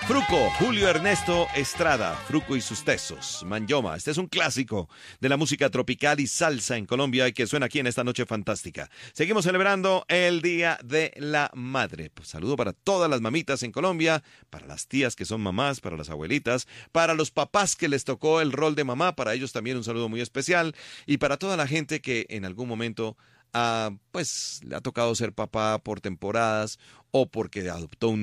Fruco, Julio Ernesto Estrada, Fruco y sus tesos, Manyoma. Este es un clásico de la música tropical y salsa en Colombia y que suena aquí en esta noche fantástica. Seguimos celebrando el Día de la Madre. Pues saludo para todas las mamitas en Colombia, para las tías que son mamás, para las abuelitas, para los papás que les tocó el rol de mamá, para ellos también un saludo muy especial y para toda la gente que en algún momento pues le ha tocado ser papá por temporadas o porque adoptó un